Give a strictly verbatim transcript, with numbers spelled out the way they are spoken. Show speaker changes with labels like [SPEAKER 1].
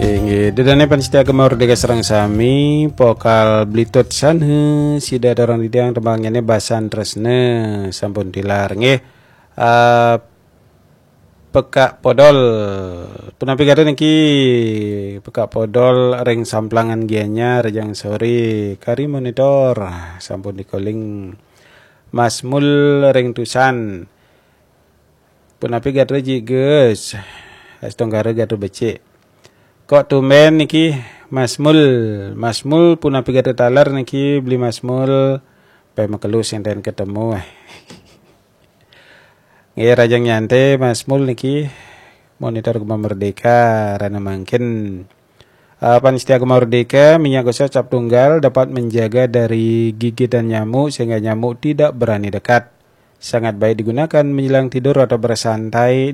[SPEAKER 1] Inggih, dedane panitia agama Merdeka Serang Sami, pokal Blitot sanhe sida dorong didang tembangnya basan tresne sampun tilar nggih. Uh, pekak podol punapi kata niki pekak podol ring samplangan gianya rejang sore kari monitor sampun dikoling Mas Mul ring tusan punapi kata jiges astonggara gatu becik kok tumben niki Mas Mul Mas Mul punapi kata talar niki beli Mas Mul pe makelus yang dan ketemu eh nggih rajang nyante Mas Mul niki monitor Agama Merdeka rana mangkin uh, panitia Agama Merdeka minyak gosok cap tunggal dapat menjaga dari gigitan nyamuk sehingga nyamuk tidak berani dekat. Sangat baik digunakan menjelang tidur atau bersantai